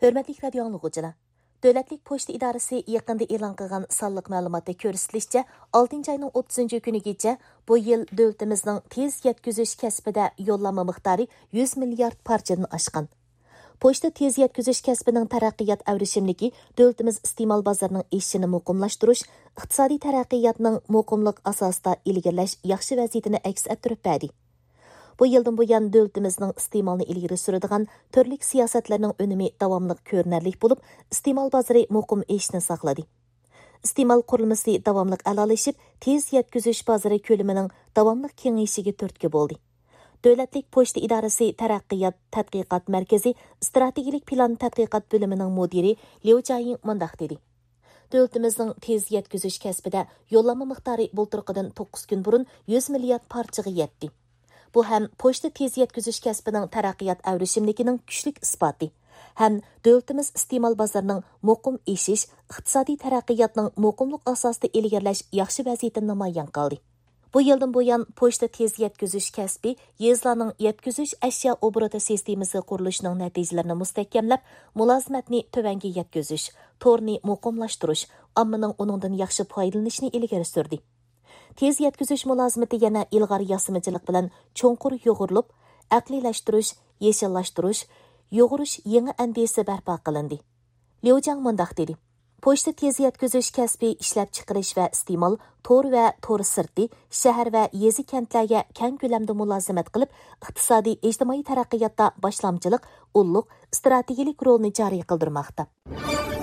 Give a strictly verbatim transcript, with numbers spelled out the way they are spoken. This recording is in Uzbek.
Hörmətli radio anlıqçılar, Dövlətlik Poçta İdarəsi yaqında e'lon qilgan sonliq ma'lumotda ko'rsatilishicha, oltinchi ayning o'ttizinchi kunigacha bu yil davlatimizning tez yetkazish kasbida yo'llanma miqdori yuz milliard parchadan oshgan. Poçta tez yetkazish kasbining taraqqiyot avrishimligi davlatimiz iste'mol bozorining eshishini muqimlashtirish, iqtisodiy taraqqiyotning muqimlik asosida ilgirlash yaxshi vaziyatini aks ettirib berdi. Bu yıldan bu yan dövlətimizin iste'molni ilgiri suradigan turli siyosatlarning önemi davomli ko'rinarli bo'lib, iste'mol bozori muqim eshishni saqladi. Iste'mol qurilmasi davomli alalashib, tez yetkazish bozori ko'lamining davomli kengayishiga turtki bo'ldi. Davlatlik Poçta İdarəsi Taraqqiyot tadqiqot markazi strategik plan tadqiqot bo'limining mudiri Liu Jiaying mundaq dedi. Dövlətimizin tez yetkazish kasbida yo'llanma miqdori bulturqidan to'qqiz kun burun yuz milliard parchaga yetdi. Bu ham poçta tez yetkazish kasbining taraqqiyot avrishimligining kuchlik isboti. Ham davlatimiz iste'mol bozorining muqim eshish, iqtisodiy taraqqiyotning muqimlik asosida ilgirlash yaxshi vaziyatini namoyon qildi. Bu yildan buyon poçta tez yetkazish kasbi yezlarning yetkazish ashyo obroti sistemasi qurilishining natijalarini mustahkamlab, mulozimatni tövanga yetkazish, to'rni muqimlashtirish, ommaning uningdan yaxshi foydalanishni ilgari surdi. Tez yetkazish mulozimati yana ilg'or yasamachilik bilan cho'nqur yo'g'urilib, aqliylashtirish, yeshillashtirish, yo'g'irish yangi andisi barpo qilindi. Liu Jiang mundaq dedi. Poçta tez yetkazish kasbi ishlab chiqarish va iste'mol, to'r va to'r sirti, shahar va yezi kentlarga keng ko'lamda mulozimat qilib, iqtisodiy ijtimoiy taraqqiyotda boshlamchilik, ulluq, strategik rolni joriy qildirmoqda.